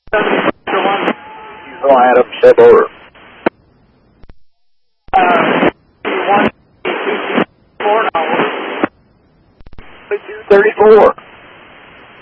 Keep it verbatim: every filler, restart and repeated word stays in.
Diesel Adam, shed order. Uh, one, two, four, now. two thirty-four.